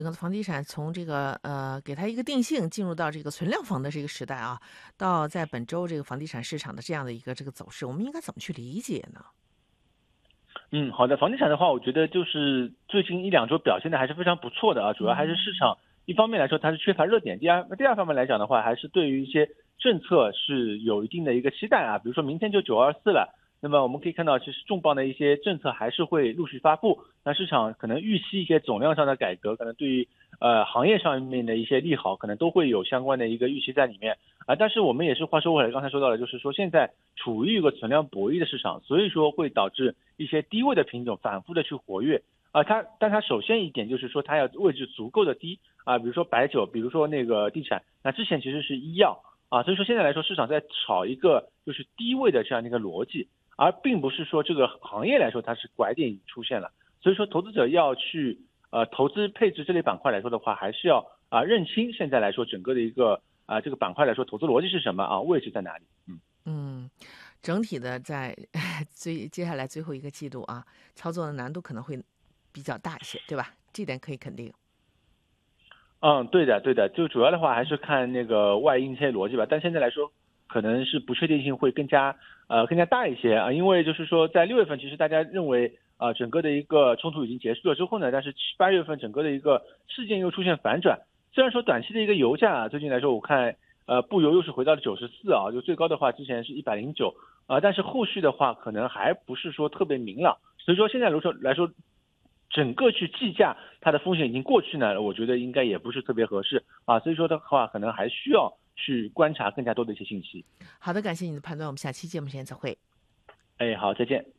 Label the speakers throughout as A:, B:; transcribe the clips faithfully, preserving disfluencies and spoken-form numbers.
A: 整个房地产从这个呃给它一个定性，进入到这个存量房的这个时代啊，到在本周这个房地产市场的这样的一个这个走势，我们应该怎么去理解呢？
B: 嗯，好的。房地产的话，我觉得就是最近一两周表现的还是非常不错的啊，主要还是市
A: 嗯
B: 场一方面来说它是缺乏热点，第二第二方面来讲的话，还是对于一些政策是有一定的一个期待啊，比如说明天就九二四了。那么我们可以看到，其实重磅的一些政策还是会陆续发布。那市场可能预期一些总量上的改革，可能对于呃行业上面的一些利好，可能都会有相关的一个预期在里面啊。但是我们也是话说回来，刚才说到了，就是说现在处于一个存量博弈的市场，所以说会导致一些低位的品种反复的去活跃啊。它但它首先一点就是说它要位置足够的低啊，比如说白酒，比如说那个地产，那之前其实是医药啊，所以说现在来说市场在炒一个就是低位的这样的一个逻辑。而并不是说这个行业来说它是拐点已经出现了，所以说投资者要去呃投资配置这类板块来说的话，还是要啊、认清现在来说整个的一个啊、这个板块来说投资逻辑是什么啊，位置在哪里。嗯。
A: 嗯，整体的在最接下来最后一个季度啊，操作的难度可能会比较大一些，对吧？这点可以肯定。
B: 嗯，对的，对的，就主要的话还是看那个外因这些逻辑吧。但现在来说，可能是不确定性会更加呃更加大一些啊，因为就是说在六月份，其实大家认为啊、呃整个的一个冲突已经结束了之后呢，但是七八月份整个的一个事件又出现反转。虽然说短期的一个油价啊，最近来说我看呃布油又是回到了九十四啊，就最高的话之前是一百零九啊，但是后续的话可能还不是说特别明朗，所以说现在来说来说。整个去计价它的风险已经过去呢，我觉得应该也不是特别合适啊，所以说的话，可能还需要去观察更加多的一些信息。
A: 好的，感谢你的判断，我们下期节目时间再会。
B: 哎，好，再见。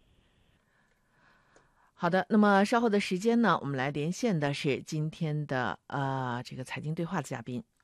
A: 好的，那么稍后的时间呢，我们来连线的是今天的呃这个财经对话的嘉宾。